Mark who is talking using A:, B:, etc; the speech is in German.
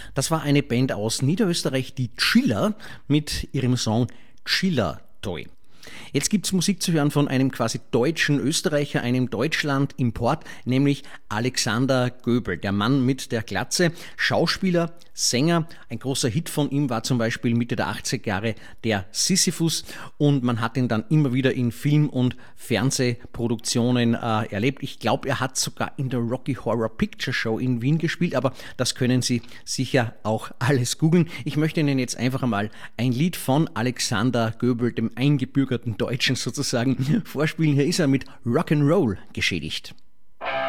A: Das war eine Band aus Niederösterreich, die Chiller, mit ihrem Song Chiller Toy. Jetzt gibt's Musik zu hören von einem quasi deutschen Österreicher, einem Deutschland-Import, nämlich Alexander Göbel, der Mann mit der Glatze, Schauspieler, Sänger. Ein großer Hit von ihm war zum Beispiel Mitte der 80er Jahre der Sisyphus und man hat ihn dann immer wieder in Film- und Fernsehproduktionen erlebt. Ich glaube, er hat sogar in der Rocky Horror Picture Show in Wien gespielt, aber das können Sie sicher auch alles googeln. Ich möchte Ihnen jetzt einfach einmal ein Lied von Alexander Göbel, dem eingebürgerten Deutschen sozusagen, vorspielen. Hier ist er mit Rock'n'Roll geschädigt.